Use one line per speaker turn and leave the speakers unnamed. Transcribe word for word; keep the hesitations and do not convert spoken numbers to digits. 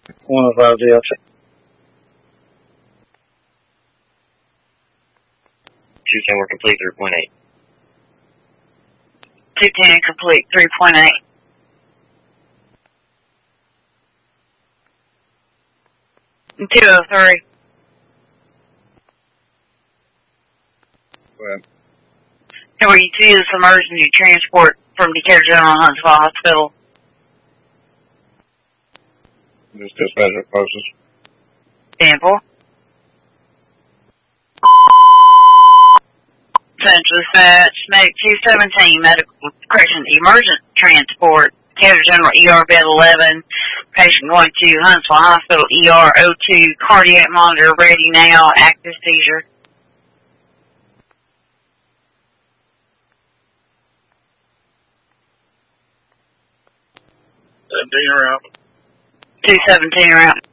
one oh five Delta.
two ten, we're complete, three point eight.
two ten, complete, three point eight. two oh three.
Well,
Number two is emergency transport from Decatur General Huntsville Hospital.
this dispatcher closest.
Sample. Central Dispatch, Medic two seventeen, medical, correction, emergent transport, Decatur General E R bed eleven, patient going to Huntsville Hospital E R O two, cardiac monitor ready now, active seizure.
seventeen around.
two seventeen around.